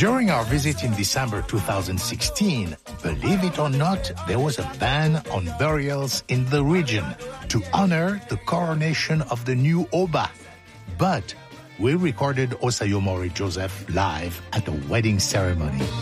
During our visit in December 2016, believe it or not, there was a ban on burials in the region to honor the coronation of the new Oba. But we recorded Osayomori Joseph live at the wedding ceremony.